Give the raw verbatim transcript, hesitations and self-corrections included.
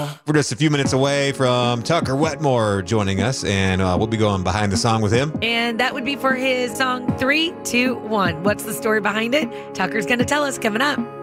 We're just a few minutes away from Tucker Wetmore joining us, and uh, we'll be going behind the song with him. And that would be for his song three, two, one. What's the story behind it? Tucker's going to tell us coming up.